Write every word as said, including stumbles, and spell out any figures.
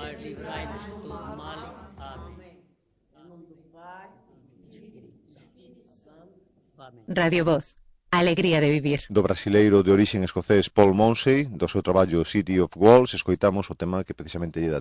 mas livrai-nos de todo mal. Amém. Em nome do Pai, do Espírito Santo. Amén. Radio Voz, a alegría de vivir. Do brasileiro de orixe escocés Paul Monsey, do seu traballo City of Walls, escoitamos o tema que precisamente lle dá